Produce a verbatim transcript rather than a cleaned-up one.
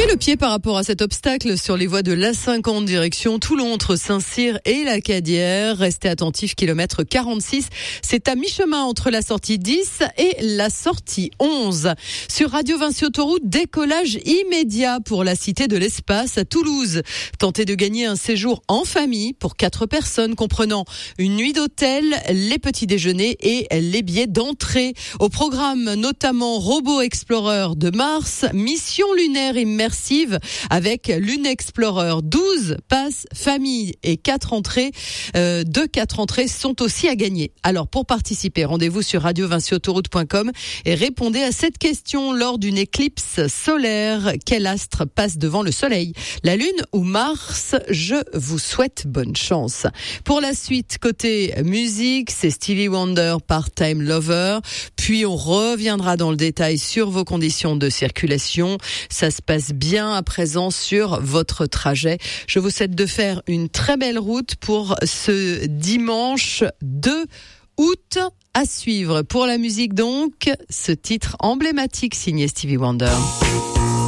Levez le pied par rapport à cet obstacle sur les voies de l'A cinquante direction Toulon entre Saint-Cyr et la Cadière. Restez attentifs, kilomètre quarante-six. C'est à mi-chemin entre la sortie dix et la sortie onze. Sur Radio Vinci Autoroute, décollage immédiat pour la Cité de l'Espace à Toulouse. Tentez de gagner un séjour en famille pour quatre personnes comprenant une nuit d'hôtel, les petits déjeuners et les billets d'entrée. Au programme notamment Robot Explorer de Mars, mission lunaire immersive avec Lune Explorer. douze passes famille et quatre entrées, euh, deux quatre entrées sont aussi à gagner. Alors pour participer, rendez-vous sur radio vinci autoroute point com et répondez à cette question lors d'une éclipse solaire. Quel astre passe devant le soleil? La Lune ou Mars? Je vous souhaite bonne chance. Pour la suite, côté musique, c'est Stevie Wonder, Part-Time Lover. Puis on reviendra dans le détail sur vos conditions de circulation. Ça se passe bien à présent sur votre trajet. Je vous souhaite de faire une très belle route pour ce dimanche deux août. À suivre pour la musique donc, ce titre emblématique signé Stevie Wonder.